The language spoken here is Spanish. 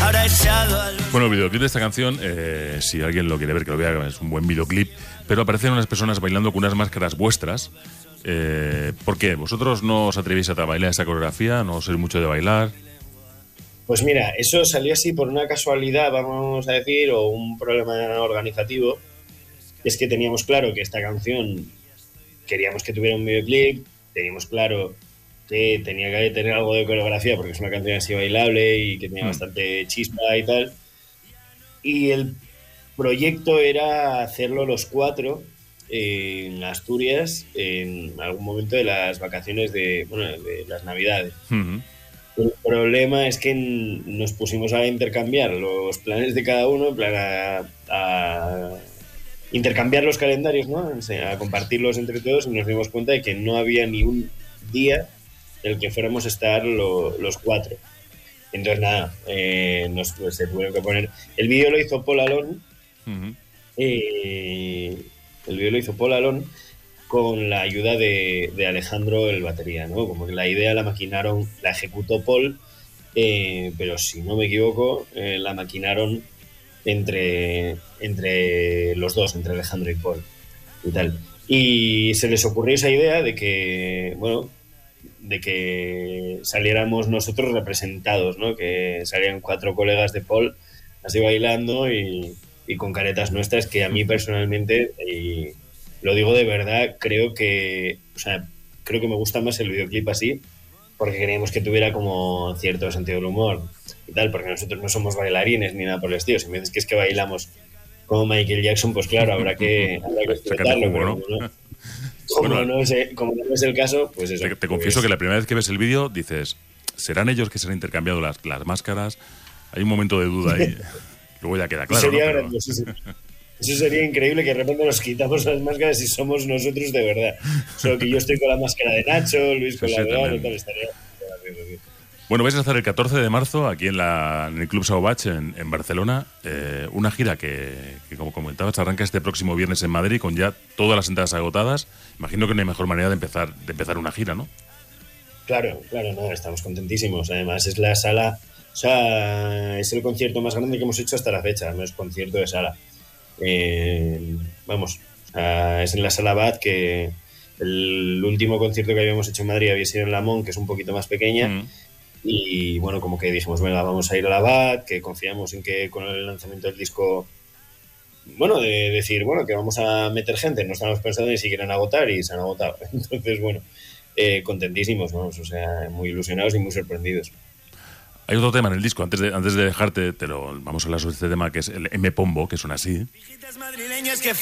Bueno, el videoclip de esta canción, si alguien lo quiere ver, que lo vea, es un buen videoclip, pero aparecen unas personas bailando con unas máscaras vuestras. ¿Por qué? ¿Vosotros no os atrevéis a bailar esa coreografía? ¿No sois mucho de bailar? Pues mira, eso salió así por una casualidad, vamos a decir, o un problema organizativo. Es que teníamos claro que esta canción queríamos que tuviera un videoclip, teníamos claro que tenía que tener algo de coreografía porque es una canción así bailable y que tenía bastante chispa y tal. Y el proyecto era hacerlo los cuatro en Asturias en algún momento de las vacaciones de las Navidades. Uh-huh. El problema es que nos pusimos a intercambiar los planes de cada uno, en plan a intercambiar los calendarios, ¿no? O sea, a compartirlos entre todos, y nos dimos cuenta de que no había ni un día en el que fuéramos a estar los cuatro. Entonces, nada, se tuvieron que poner... El vídeo lo hizo Paul Alon. Uh-huh. El vídeo lo hizo Paul Alon con la ayuda de Alejandro, el batería, ¿no? Como que la idea la ejecutó Paul, pero si no me equivoco, la maquinaron entre los dos, entre Alejandro y Paul y tal. Y se les ocurrió esa idea de que saliéramos nosotros representados, ¿no? Que salían 4 colegas de Paul así bailando y con caretas nuestras, que a mí personalmente, y lo digo de verdad, creo que me gusta más el videoclip así, porque queríamos que tuviera como cierto sentido del humor y tal, porque nosotros no somos bailarines ni nada por el estilo. Si me dices que es que bailamos como Michael Jackson, pues claro, habrá que explotarlo, pero como no es el caso, pues eso. Te confieso que la primera vez que ves el vídeo dices, ¿serán ellos que se han intercambiado las máscaras? Hay un momento de duda ahí. Luego ya queda claro. Sería ¿no? grandioso. Eso sería increíble, que de repente nos quitamos las máscaras y somos nosotros de verdad. Solo que yo estoy con la máscara de Nacho, Luis con la de Gal y tal, estaría gracioso. Bueno, vais a estar el 14 de marzo aquí en el Club Sauvage en Barcelona. Una gira que, como comentabas, arranca este próximo viernes en Madrid con ya todas las entradas agotadas. Imagino que no hay mejor manera de empezar una gira, ¿no? Claro, no, estamos contentísimos. Además, es la sala... O sea, es el concierto más grande que hemos hecho hasta la fecha, no es concierto de sala. Es en la Sala Bat, que el último concierto que habíamos hecho en Madrid había sido en La Mon, que es un poquito más pequeña. Y bueno, como que dijimos, venga, vamos a ir a la Bat, que confiamos en que con el lanzamiento del disco, bueno, de decir, bueno, que vamos a meter gente, no estamos pensando ni siquiera en agotar, y se han agotado. Entonces, bueno, contentísimos, vamos, o sea, muy ilusionados y muy sorprendidos. Hay otro tema en el disco, antes de dejarte, vamos a hablar sobre este tema, que es el M-Pombo, que suena así.